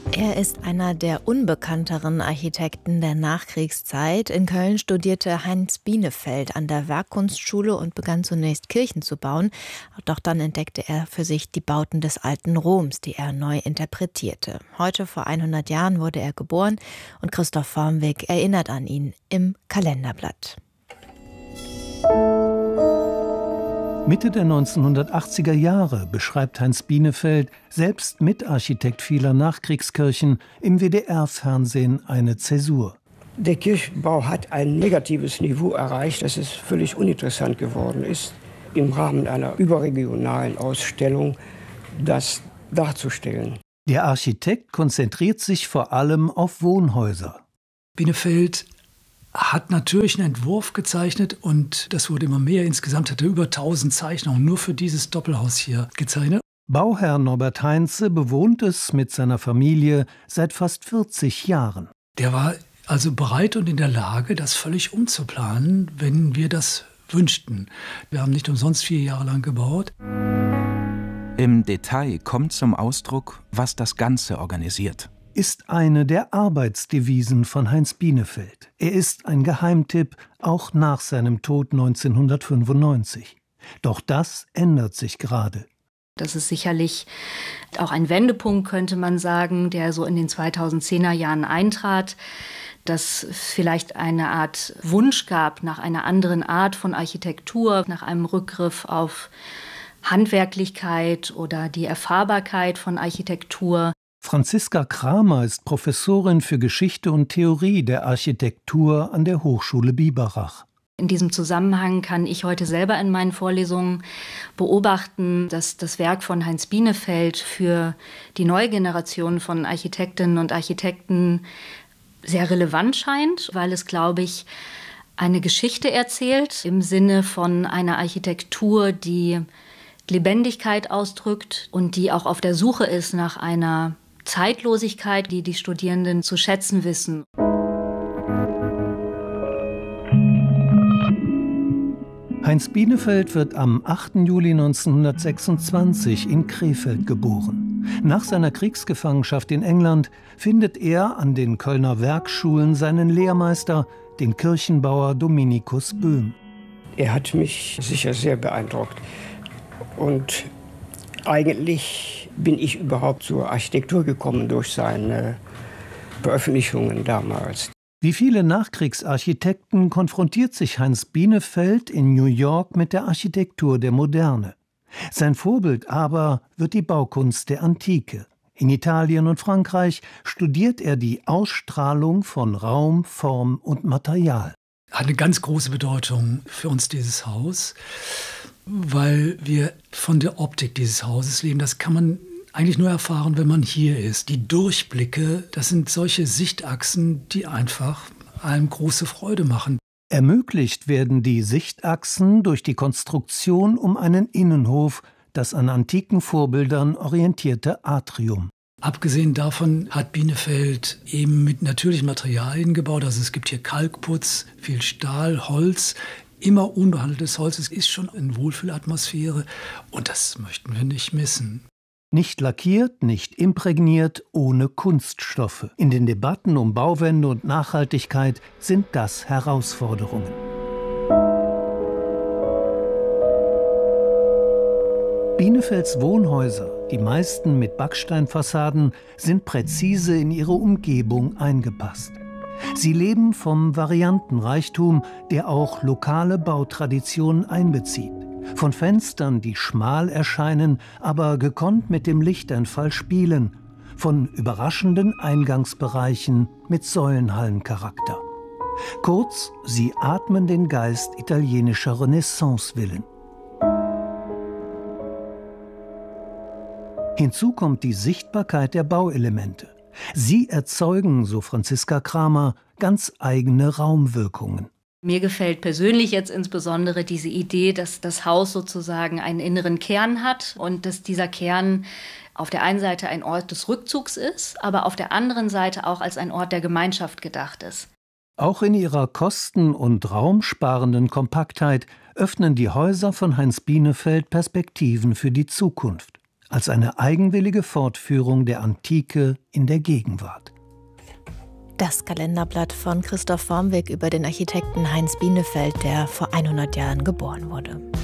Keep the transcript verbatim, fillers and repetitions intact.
Er ist einer der unbekannteren Architekten der Nachkriegszeit. In Köln studierte Heinz Bienefeld an der Werkkunstschule und begann zunächst Kirchen zu bauen. Doch dann entdeckte er für sich die Bauten des alten Roms, die er neu interpretierte. Heute vor hundert Jahren wurde er geboren und Christoph Vormweg erinnert an ihn im Kalenderblatt. Mitte der neunzehnhundertachtziger Jahre beschreibt Heinz Bienefeld, selbst Mitarchitekt vieler Nachkriegskirchen, im W D R-Fernsehen eine Zäsur. Der Kirchenbau hat ein negatives Niveau erreicht, dass es völlig uninteressant geworden ist, im Rahmen einer überregionalen Ausstellung das darzustellen. Der Architekt konzentriert sich vor allem auf Wohnhäuser. Bienefeld hat natürlich einen Entwurf gezeichnet und das wurde immer mehr. Insgesamt hat er über tausend Zeichnungen nur für dieses Doppelhaus hier gezeichnet. Bauherr Norbert Heinze bewohnt es mit seiner Familie seit fast vierzig Jahren. Der war also bereit und in der Lage, das völlig umzuplanen, wenn wir das wünschten. Wir haben nicht umsonst vier Jahre lang gebaut. Im Detail kommt zum Ausdruck, was das Ganze organisiert. Ist eine der Arbeitsdevisen von Heinz Bienefeld. Er ist ein Geheimtipp, auch nach seinem Tod neunzehnhundertfünfundneunzig. Doch das ändert sich gerade. Das ist sicherlich auch ein Wendepunkt, könnte man sagen, der so in den zweitausendzehner Jahren eintrat, dass vielleicht eine Art Wunsch gab nach einer anderen Art von Architektur, nach einem Rückgriff auf Handwerklichkeit oder die Erfahrbarkeit von Architektur. Franziska Kramer ist Professorin für Geschichte und Theorie der Architektur an der Hochschule Biberach. In diesem Zusammenhang kann ich heute selber in meinen Vorlesungen beobachten, dass das Werk von Heinz Bienefeld für die neue Generation von Architektinnen und Architekten sehr relevant scheint, weil es, glaube ich, eine Geschichte erzählt im Sinne von einer Architektur, die Lebendigkeit ausdrückt und die auch auf der Suche ist nach einer Zeitlosigkeit, die die Studierenden zu schätzen wissen. Heinz Bienefeld wird am achten Juli neunzehnhundertsechsundzwanzig in Krefeld geboren. Nach seiner Kriegsgefangenschaft in England findet er an den Kölner Werkschulen seinen Lehrmeister, den Kirchenbauer Dominikus Böhm. Er hat mich sicher sehr beeindruckt. Und eigentlich bin ich überhaupt zur Architektur gekommen durch seine Veröffentlichungen damals. Wie viele Nachkriegsarchitekten konfrontiert sich Heinz Bienefeld in New York mit der Architektur der Moderne. Sein Vorbild aber wird die Baukunst der Antike. In Italien und Frankreich studiert er die Ausstrahlung von Raum, Form und Material. Hat eine ganz große Bedeutung für uns dieses Haus, weil wir von der Optik dieses Hauses leben. Das kann man eigentlich nur erfahren, wenn man hier ist. Die Durchblicke, das sind solche Sichtachsen, die einfach einem große Freude machen. Ermöglicht werden die Sichtachsen durch die Konstruktion um einen Innenhof, das an antiken Vorbildern orientierte Atrium. Abgesehen davon hat Bienefeld eben mit natürlichen Materialien gebaut. Also es gibt hier Kalkputz, viel Stahl, Holz. Immer unbehandeltes Holz, es ist schon eine Wohlfühlatmosphäre und das möchten wir nicht missen. Nicht lackiert, nicht imprägniert, ohne Kunststoffe. In den Debatten um Bauwende und Nachhaltigkeit sind das Herausforderungen. Binefelds Wohnhäuser, die meisten mit Backsteinfassaden, sind präzise in ihre Umgebung eingepasst. Sie leben vom Variantenreichtum, der auch lokale Bautraditionen einbezieht. Von Fenstern, die schmal erscheinen, aber gekonnt mit dem Lichteinfall spielen. Von überraschenden Eingangsbereichen mit Säulenhallencharakter. Kurz, sie atmen den Geist italienischer Renaissance-Villen. Hinzu kommt die Sichtbarkeit der Bauelemente. Sie erzeugen, so Franziska Kramer, ganz eigene Raumwirkungen. Mir gefällt persönlich jetzt insbesondere diese Idee, dass das Haus sozusagen einen inneren Kern hat und dass dieser Kern auf der einen Seite ein Ort des Rückzugs ist, aber auf der anderen Seite auch als ein Ort der Gemeinschaft gedacht ist. Auch in ihrer kosten- und raumsparenden Kompaktheit öffnen die Häuser von Heinz Bienefeld Perspektiven für die Zukunft. als eine eigenwillige Fortführung der Antike in der Gegenwart. Das Kalenderblatt von Christoph Wormweg über den Architekten Heinz Bienefeld, der vor hundert Jahren geboren wurde.